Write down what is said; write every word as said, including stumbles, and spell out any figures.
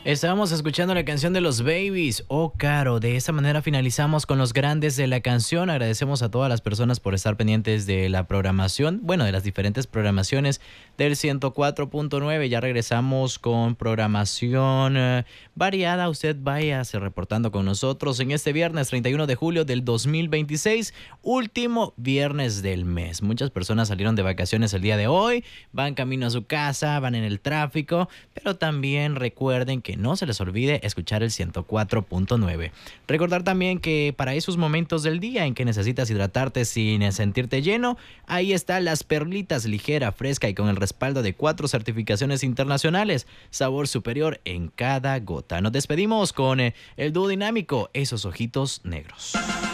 Estábamos escuchando la canción de los Babies, Oh Caro. De esta manera finalizamos con los grandes de la canción. Agradecemos a todas las personas por estar pendientes de la programación, bueno, de las diferentes programaciones del ciento cuatro punto nueve. Ya regresamos con programación eh, variada. Usted váyase reportando con nosotros en este viernes treinta y uno de julio del dos mil veintiséis, último viernes del mes. Muchas personas salieron de vacaciones el día de hoy, van camino a su casa, van en el tráfico, pero también recuerden que no se les olvide escuchar el ciento cuatro punto nueve. Recordar también que para esos momentos del día en que necesitas hidratarte sin sentirte lleno, ahí está Las Perlitas, ligera, fresca y con el respaldo de cuatro certificaciones internacionales. Sabor superior en cada gota. Nos despedimos con eh, el dúo dinámico, Esos Ojitos Negros.